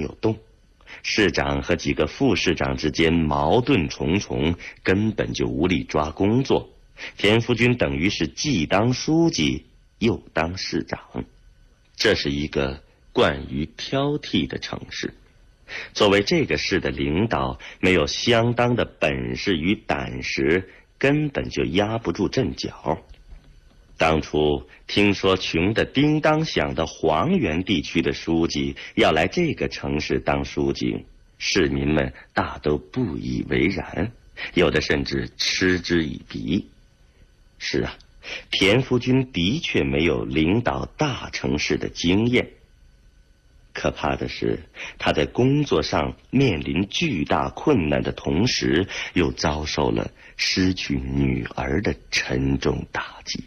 有动，市长和几个副市长之间矛盾重重，根本就无力抓工作。田福军等于是既当书记又当市长，这是一个惯于挑剔的城市。作为这个市的领导，没有相当的本事与胆识，根本就压不住阵脚。当初听说穷得叮当响的黄原地区的书记要来这个城市当书记，市民们大都不以为然，有的甚至嗤之以鼻。是啊，田福军的确没有领导大城市的经验。可怕的是，他在工作上面临巨大困难的同时，又遭受了失去女儿的沉重打击。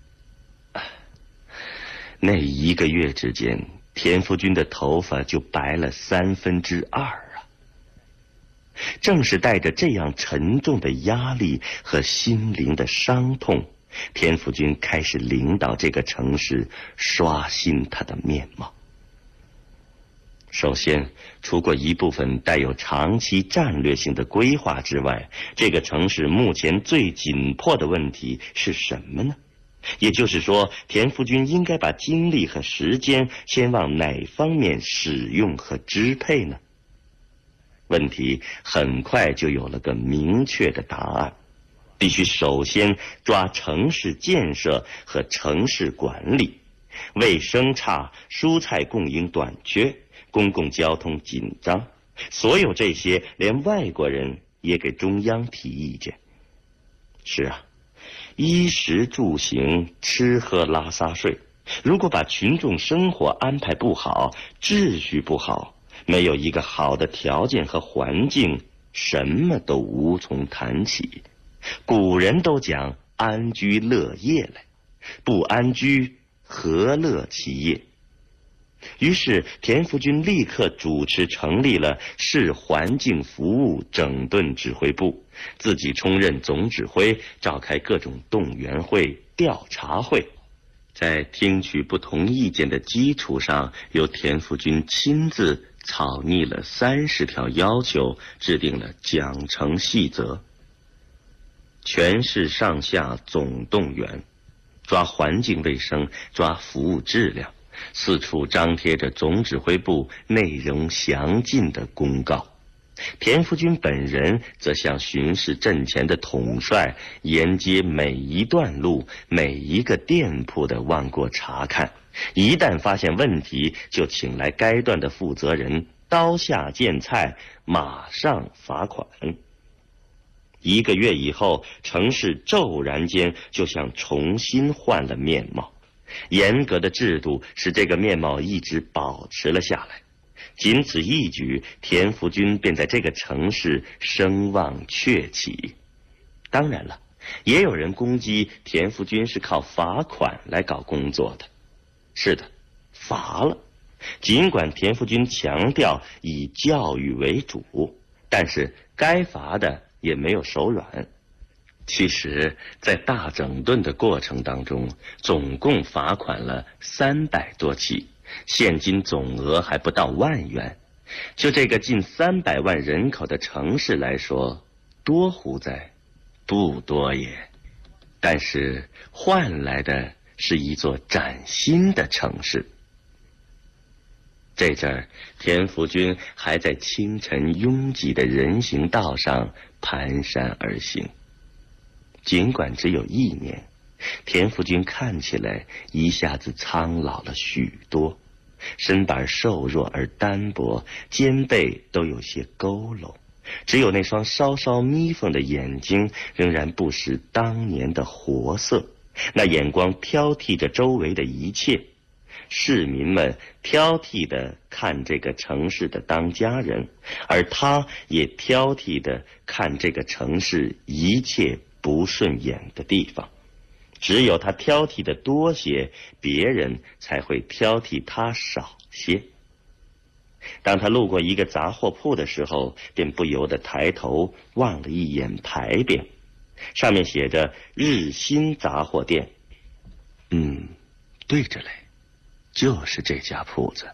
那1个月之间，田福军的头发就白了2/3啊！正是带着这样沉重的压力和心灵的伤痛，田福军开始领导这个城市，刷新他的面貌。首先，除过一部分带有长期战略性的规划之外，这个城市目前最紧迫的问题是什么呢？也就是说，田福军应该把精力和时间先往哪方面使用和支配呢？问题很快就有了个明确的答案，必须首先抓城市建设和城市管理。卫生差，蔬菜供应短缺，公共交通紧张，所有这些连外国人也给中央提意见。是啊，衣食住行，吃喝拉撒睡，如果把群众生活安排不好，秩序不好，没有一个好的条件和环境，什么都无从谈起。古人都讲安居乐业来，不安居，何乐其业？于是田福军立刻主持成立了市环境服务整顿指挥部，自己充任总指挥，召开各种动员会、调查会。在听取不同意见的基础上，由田福军亲自草拟了30条要求，制定了奖惩细则。全市上下总动员，抓环境卫生，抓服务质量，四处张贴着总指挥部内容详尽的公告。田福军本人则像巡视阵前的统帅，沿街每一段路、每一个店铺的望过查看，一旦发现问题，就请来该段的负责人刀下见菜，马上罚款。1个月以后，城市骤然间就像重新换了面貌。严格的制度使这个面貌一直保持了下来。仅此一举，田福军便在这个城市声望鹊起。当然了，也有人攻击田福军是靠罚款来搞工作的。是的，罚了。尽管田福军强调以教育为主，但是该罚的也没有手软。其实在大整顿的过程当中，总共罚款了300多起，现金总额还不到10000元。就这个近300万人口的城市来说，多乎哉？不多也。但是换来的是一座崭新的城市。这阵儿，田福军还在清晨拥挤的人行道上蹒跚而行。尽管只有1年，田福军看起来一下子苍老了许多，身板瘦弱而单薄，肩背都有些佝偻，只有那双稍稍眯缝的眼睛仍然不失当年的活色，那眼光挑剔着周围的一切。市民们挑剔地看这个城市的当家人，而他也挑剔地看这个城市一切不顺眼的地方。只有他挑剔的多些，别人才会挑剔他少些。当他路过一个杂货铺的时候，便不由得抬头望了一眼牌匾，上面写着日新杂货店。对着嘞，就是这家铺子。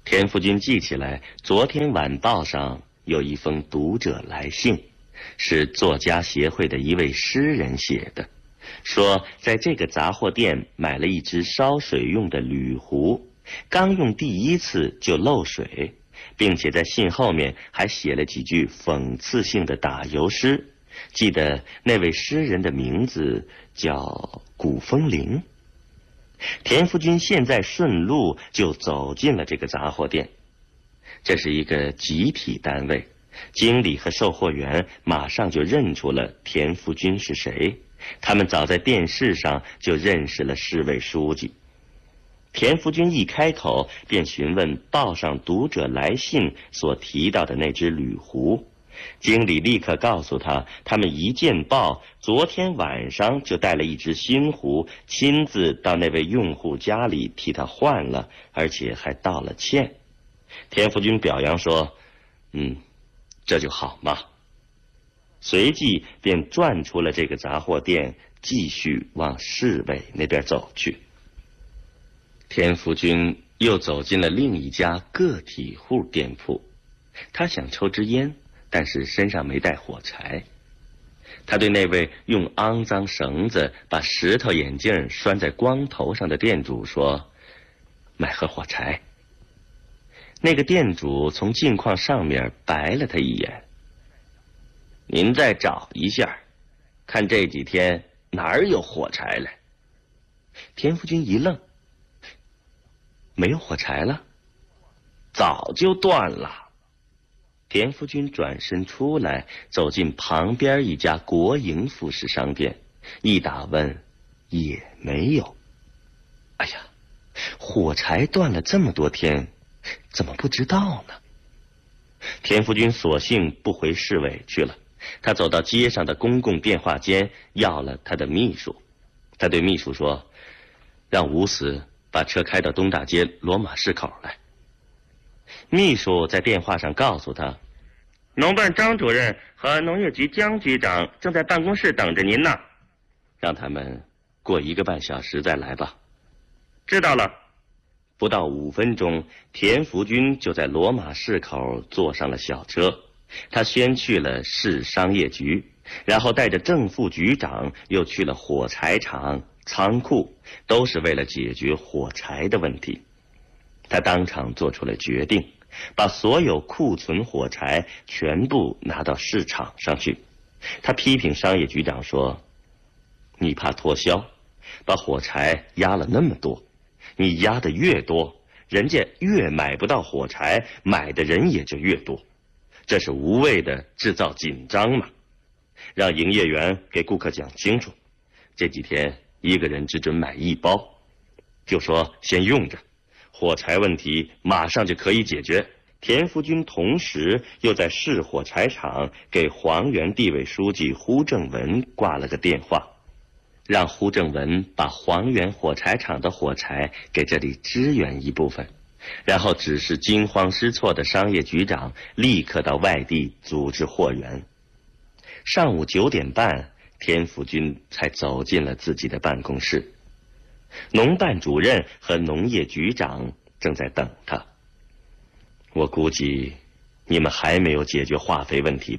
田福军记起来，昨天晚报上有一封读者来信，是作家协会的一位诗人写的，说在这个杂货店买了一只烧水用的铝壶，刚用第一次就漏水，并且在信后面还写了几句讽刺性的打油诗。记得那位诗人的名字叫古风铃。田福军现在顺路就走进了这个杂货店，这是一个集体单位，经理和售货员马上就认出了田福军是谁，他们早在电视上就认识了市委书记。田福军一开口便询问报上读者来信所提到的那只铝壶，经理立刻告诉他，他们一见报，昨天晚上就带了一只新壶，亲自到那位用户家里替他换了，而且还道了歉。田福军表扬说：“这就好嘛。”随即便转出了这个杂货店，继续往市委那边走去。田福军又走进了另一家个体户店铺，他想抽支烟，但是身上没带火柴。他对那位用肮脏绳子把石头眼镜拴在光头上的店主说：“买盒火柴。”那个店主从镜框上面白了他一眼：“您再找一下，看这几天哪儿有火柴来。”田福军一愣：“没有火柴了？早就断了。”田福军转身出来，走进旁边一家国营服饰商店，一打问也没有。哎呀，火柴断了这么多天，怎么不知道呢？田福军索性不回市委去了，他走到街上的公共电话间，要了他的秘书。他对秘书说：“让吴死把车开到东大街罗马市口来。”秘书在电话上告诉他：“农办张主任和农业局江局长正在办公室等着您呢，让他们过1个半小时再来吧。”“知道了。”不到5分钟，田福军就在罗马市口坐上了小车。他先去了市商业局，然后带着正副局长又去了火柴厂、仓库，都是为了解决火柴的问题。他当场做出了决定，把所有库存火柴全部拿到市场上去。他批评商业局长说：“你怕脱销，把火柴压了那么多，你压的越多，人家越买不到火柴，买的人也就越多，这是无谓的制造紧张嘛。让营业员给顾客讲清楚，这几天1个人只准买1包，就说先用着，火柴问题马上就可以解决。”田福军同时又在市火柴厂给黄原地委书记胡正文挂了个电话，让胡正文把黄原火柴厂的火柴给这里支援一部分，然后指示惊慌失措的商业局长立刻到外地组织货源。上午9点半，田福军才走进了自己的办公室。农办主任和农业局长正在等他。“我估计你们还没有解决化肥问题吧？”